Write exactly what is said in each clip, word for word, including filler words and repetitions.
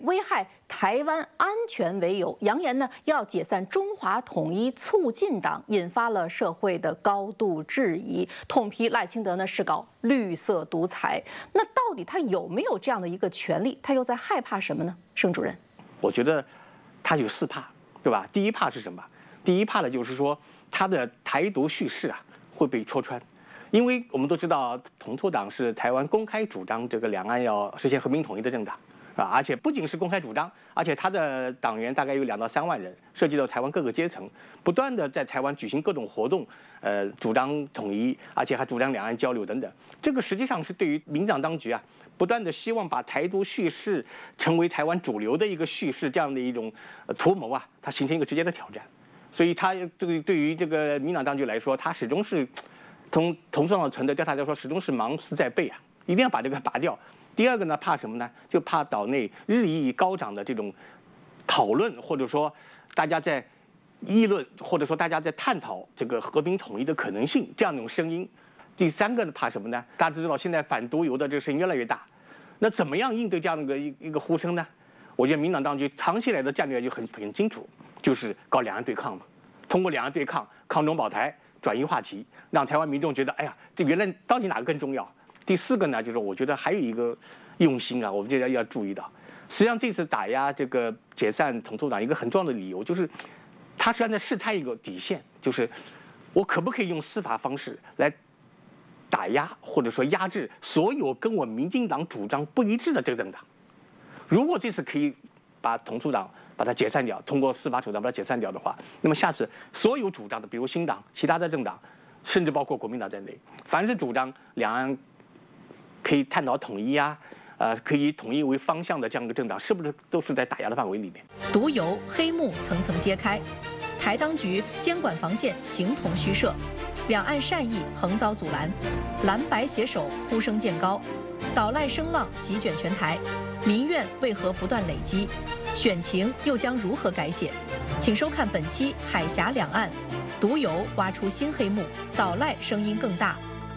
危害台湾安全为由，扬言呢要解散中华统一促进党，引发了社会的高度质疑，痛批赖清德呢是搞绿色独裁。那到底他有没有这样的一个权利？他又在害怕什么呢？盛主任， 我觉得他有四怕，对吧？第一怕是什么？第一怕呢，就是说他的台独叙事啊会被戳穿。因为我们都知道，统促党是台湾公开主张这个两岸要实现和平统一的政党，啊，而且不仅是公开主张，而且他的党员大概有两到三万人，涉及到台湾各个阶层，不断的在台湾举行各种活动，呃，主张统一，而且还主张两岸交流等等。这个实际上是对于民进党当局啊，不断的希望把台独叙事成为台湾主流的一个叙事这样的一种图谋啊，它形成一个直接的挑战。所以他这个对于这个民进党当局来说，他始终是。从同创的存的调查来说，始终是芒刺在背啊，一定要把这个拔掉。第二个呢，怕什么呢？就怕岛内日益高涨的这种讨论，或者说大家在议论，或者说大家在探讨这个和平统一的可能性这样一种声音。第三个呢，怕什么呢？大家知道现在反独有的这个声音越来越大，那怎么样应对这样的一个一一个呼声呢？我觉得民进党当局长期以来的战略就很很清楚，就是搞两岸对抗嘛，通过两岸对抗抗中保台。转移话题，让台湾民众觉得，哎呀，这原来到底哪个更重要？第四个呢，就是我觉得还有一个用心啊，我们觉得要注意到，实际上这次打压这个解散统促党一个很重要的理由，就是他实际上在试探一个底线，就是我可不可以用司法方式来打压或者说压制所有跟我民进党主张不一致的这个政党？如果这次可以把统促党把它解散掉，通过司法手段把它解散掉的话，那么下次所有主张的，比如新党、其他的政党，甚至包括国民党在内，凡是主张两岸可以探讨统一啊，呃，可以以统一为方向的这样一个政党，是不是都是在打压的范围里面？ 毒油黑幕层层揭开，台当局监管防线形同虚设，两岸善意横遭阻拦，蓝白携手呼声渐高，岛赖声浪席卷全台，民怨为何不断累积？选情又将如何改写？请收看本期《海峡两岸》，毒油挖出新黑幕，岛赖声音更大。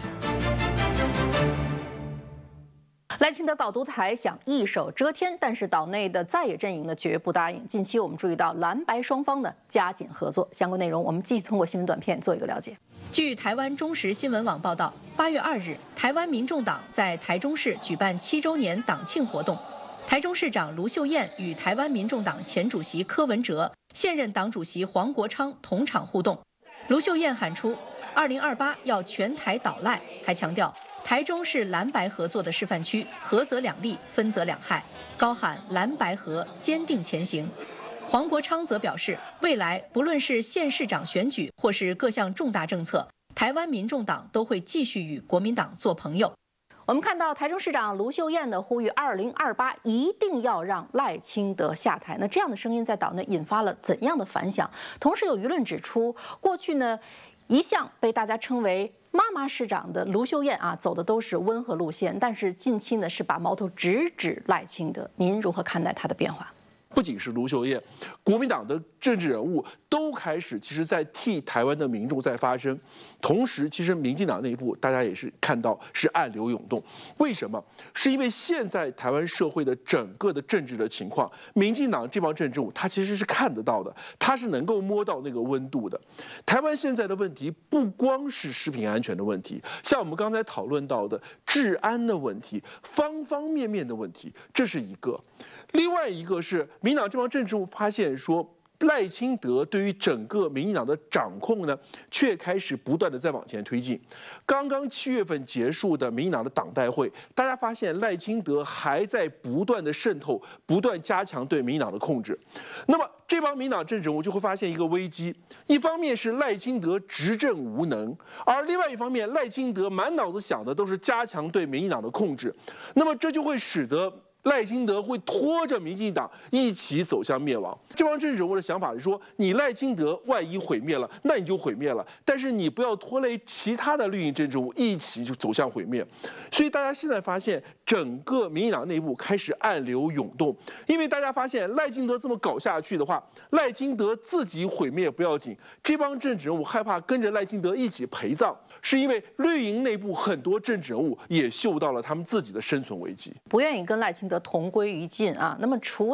赖清德搞独裁，想一手遮天，但是岛内的在野阵营呢绝不答应。近期我们注意到蓝白双方呢加紧合作，相关内容我们继续通过新闻短片做一个了解。 据台湾中时新闻网报道，八月二日，台湾民众党在台中市举办七周年党庆活动。台中市长卢秀燕与台湾民众党前主席柯文哲、现任党主席黄国昌同场互动。卢秀燕喊出“二零二八要全台倒赖”，还强调台中是蓝白合作的示范区，合则两利，分则两害，高喊蓝白合，坚定前行。黄国昌则表示，未来不论是县市长选举或是各项重大政策，台湾民众党都会继续与国民党做朋友。 我们看到台中市长卢秀燕的呼吁，二零二八一定要让赖清德下台。那这样的声音在岛内引发了怎样的反响？同时有舆论指出，过去呢一向被大家称为妈妈市长的卢秀燕啊，走的都是温和路线，但是近期呢是把矛头直指赖清德。您如何看待他的变化？ 不仅是卢秀燕，国民党的政治人物都开始其实在替台湾的民众在发声，同时其实民进党内部大家也是看到是暗流涌动。为什么？是因为现在台湾社会的整个的政治的情况，民进党这帮政治人物他其实是看得到的，他是能够摸到那个温度的。台湾现在的问题不光是食品安全的问题，像我们刚才讨论到的治安的问题，方方面面的问题，这是一个。另外一个是民进党这帮政治人物发现说，赖清德对于整个民进党的掌控呢，却开始不断的在往前推进。刚刚七月份结束的民进党的党代会，大家发现赖清德还在不断的渗透，不断加强对民进党的控制。那么这帮民进党政治人物就会发现一个危机：一方面是赖清德执政无能，而另外一方面赖清德满脑子想的都是加强对民进党的控制。那么这就会使得赖清德会拖着民进党一起走向灭亡。这帮政治人物的想法是说，你赖清德万一毁灭了，那你就毁灭了，但是你不要拖累其他的绿营政治人物一起就走向毁灭。所以大家现在发现，整个民进党内部开始暗流涌动，因为大家发现赖清德这么搞下去的话，赖清德自己毁灭不要紧，这帮政治人物害怕跟着赖清德一起陪葬，是因为绿营内部很多政治人物也嗅到了他们自己的生存危机， 不愿意跟赖清德同归于尽啊。那么除